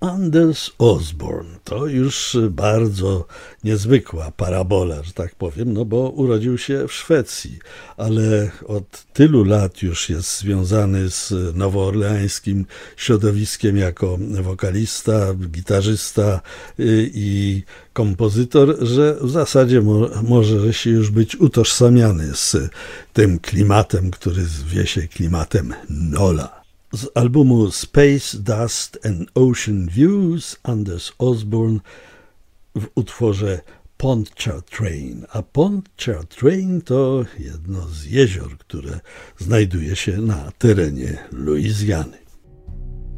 Anders Osborne to już bardzo niezwykła parabola, że tak powiem, no bo urodził się w Szwecji, ale od tylu lat już jest związany z nowoorleańskim środowiskiem jako wokalista, gitarzysta i kompozytor, że w zasadzie może się już być utożsamiany z tym klimatem, który zwie się klimatem Nola. Z albumu Space, Dust and Ocean Views Anders Osborne w utworze Pontchartrain. A Pontchartrain to jedno z jezior, które znajduje się na terenie Luizjany.